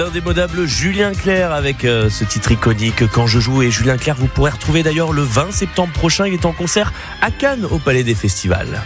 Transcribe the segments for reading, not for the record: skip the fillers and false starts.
Indémodable Julien Clerc avec ce titre iconique Quand je joue. Et Julien Clerc, vous pourrez retrouver d'ailleurs le 20 septembre prochain. Il est en concert à Cannes au Palais des Festivals.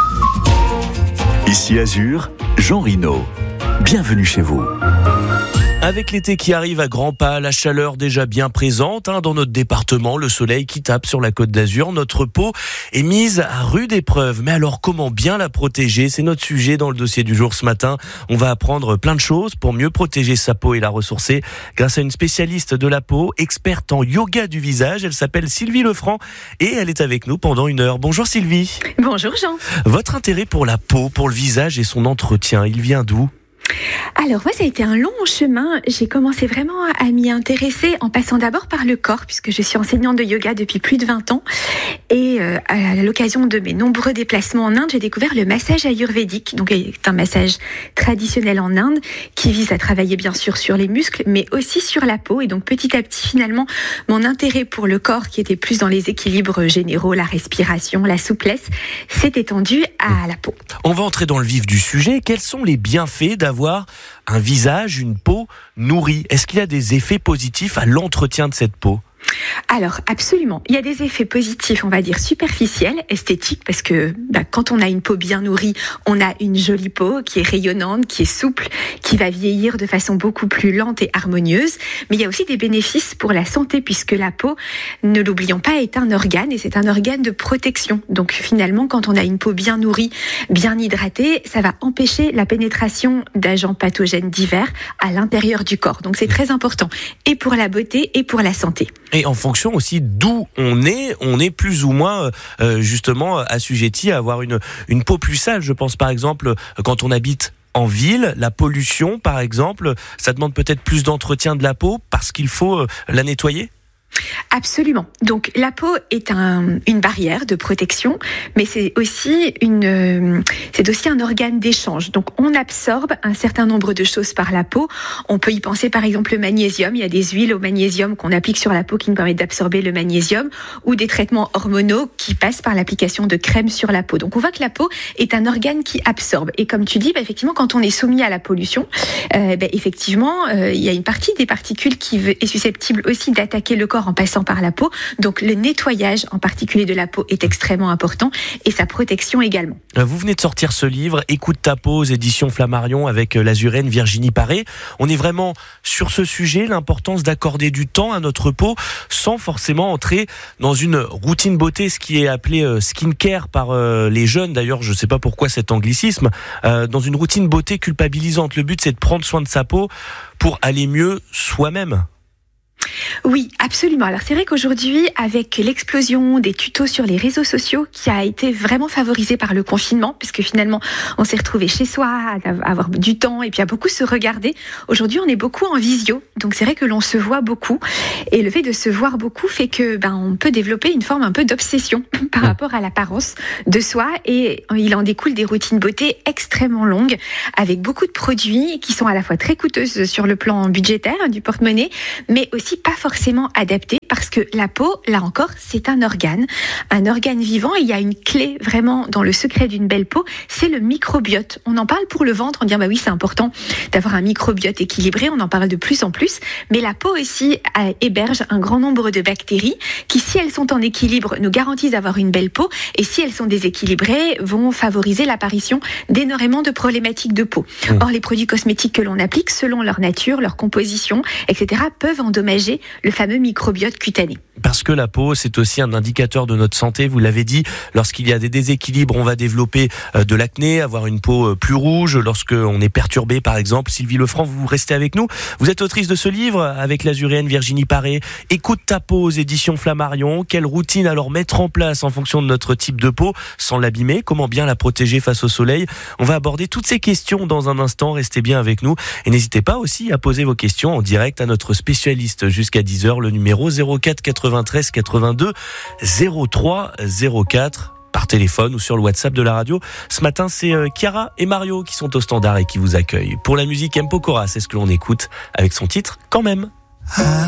Ici Azur, Jean Rino. Bienvenue chez vous. Avec l'été qui arrive à grands pas, la chaleur déjà bien présente dans notre département, le soleil qui tape sur la Côte d'Azur, notre peau est mise à rude épreuve. Mais alors comment bien la protéger ? C'est notre sujet dans le dossier du jour ce matin. On va apprendre plein de choses pour mieux protéger sa peau et la ressourcer grâce à une spécialiste de la peau, experte en yoga du visage. Elle s'appelle Sylvie Lefranc et elle est avec nous pendant 1 heure. Bonjour Sylvie. Bonjour Jean. Votre intérêt pour la peau, pour le visage et son entretien, il vient d'où ? Alors moi, ça a été un long chemin. J'ai commencé vraiment à m'y intéresser en passant d'abord par le corps, puisque je suis enseignante de yoga depuis plus de 20 ans. Et à l'occasion de mes nombreux déplacements en Inde, j'ai découvert le massage ayurvédique. Donc c'est un massage traditionnel en Inde qui vise à travailler bien sûr sur les muscles, mais aussi sur la peau. Et donc petit à petit, finalement, mon intérêt pour le corps, qui était plus dans les équilibres généraux, la respiration, la souplesse, s'est étendu à la peau. On va entrer dans le vif du sujet. Quels sont les bienfaits d'avoir un visage, une peau nourrie ? Est-ce qu'il y a des effets positifs à l'entretien de cette peau ? Alors absolument, il y a des effets positifs, on va dire superficiels, esthétiques, parce que quand on a une peau bien nourrie, on a une jolie peau qui est rayonnante, qui est souple, qui va vieillir de façon beaucoup plus lente et harmonieuse. Mais il y a aussi des bénéfices pour la santé, puisque la peau, ne l'oublions pas, est un organe et c'est un organe de protection. Donc finalement, quand on a une peau bien nourrie, bien hydratée, ça va empêcher la pénétration d'agents pathogènes divers à l'intérieur du corps. Donc c'est très important, et pour la beauté et pour la santé. Et en fonction aussi d'où on est plus ou moins justement assujetti à avoir une peau plus sale. Je pense par exemple quand on habite en ville, la pollution par exemple, ça demande peut-être plus d'entretien de la peau parce qu'il faut la nettoyer ? Absolument. Donc la peau est une barrière de protection, mais c'est aussi un organe d'échange. Donc on absorbe un certain nombre de choses par la peau. On peut y penser par exemple le magnésium. Il y a des huiles au magnésium qu'on applique sur la peau qui nous permettent d'absorber le magnésium, ou des traitements hormonaux qui passent par l'application de crème sur la peau. Donc on voit que la peau est un organe qui absorbe. Et comme tu dis, effectivement, quand on est soumis à la pollution, effectivement, il y a une partie des particules qui est susceptible aussi d'attaquer le corps en passant par la peau. Donc le nettoyage en particulier de la peau est extrêmement important, et sa protection également. Vous venez de sortir ce livre, Écoute ta peau, aux éditions Flammarion, avec l'azurienne Virginie Paré. On est vraiment sur ce sujet, l'importance d'accorder du temps à notre peau sans forcément entrer dans une routine beauté, ce qui est appelé skincare par les jeunes. D'ailleurs, je ne sais pas pourquoi cet anglicisme, dans une routine beauté culpabilisante. Le but, c'est de prendre soin de sa peau pour aller mieux soi-même. Oui, absolument. Alors c'est vrai qu'aujourd'hui, avec l'explosion des tutos sur les réseaux sociaux, qui a été vraiment favorisée par le confinement, puisque finalement on s'est retrouvé chez soi, à avoir du temps et puis à beaucoup se regarder. Aujourd'hui, on est beaucoup en visio, donc c'est vrai que l'on se voit beaucoup, et le fait de se voir beaucoup fait que on peut développer une forme un peu d'obsession par rapport à l'apparence de soi, et il en découle des routines beauté extrêmement longues, avec beaucoup de produits qui sont à la fois très coûteuses sur le plan budgétaire du porte-monnaie, mais aussi pas forcément adapté, parce que la peau, là encore, c'est un organe vivant, et il y a une clé vraiment dans le secret d'une belle peau, c'est le microbiote. On en parle pour le ventre, on dit oui, c'est important d'avoir un microbiote équilibré, on en parle de plus en plus, mais la peau aussi héberge un grand nombre de bactéries qui, si elles sont en équilibre, nous garantissent d'avoir une belle peau, et si elles sont déséquilibrées, vont favoriser l'apparition d'énormément de problématiques de peau. Or, les produits cosmétiques que l'on applique, selon leur nature, leur composition, etc., peuvent endommager le fameux microbiote cutané. Parce que la peau, c'est aussi un indicateur de notre santé, vous l'avez dit. Lorsqu'il y a des déséquilibres, on va développer de l'acné, avoir une peau plus rouge. Lorsqu'on est perturbé, par exemple. Sylvie Lefranc, vous restez avec nous. Vous êtes autrice de ce livre avec l'azurienne Virginie Paré. Écoute ta peau, aux éditions Flammarion. Quelle routine alors mettre en place en fonction de notre type de peau sans l'abîmer ? Comment bien la protéger face au soleil ? On va aborder toutes ces questions dans un instant. Restez bien avec nous. Et n'hésitez pas aussi à poser vos questions en direct à notre spécialiste jusqu'à 10h. Le numéro 04 93 82 03 04 par téléphone ou sur le WhatsApp de la radio. Ce matin, c'est Chiara et Mario qui sont au standard et qui vous accueillent. Pour la musique, M. Pokora, c'est ce que l'on écoute avec son titre « Quand même ».